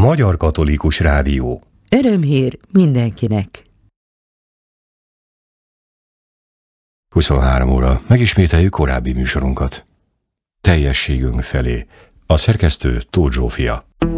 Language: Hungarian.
Magyar Katolikus Rádió. Örömhír mindenkinek. 23 óra. Megismételjük korábbi műsorunkat. Teljességünk felé. A szerkesztő Tóth Zsófia.